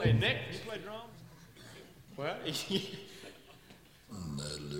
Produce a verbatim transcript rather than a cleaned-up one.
Hey, Nick, you play drums? Well, Not a